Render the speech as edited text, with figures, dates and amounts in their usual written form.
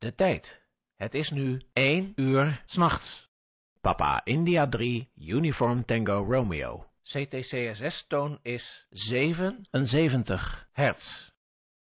De tijd. Het is nu 1 uur 's nachts. Papa India 3, Uniform Tango Romeo. CTCSS-toon is 77 hertz.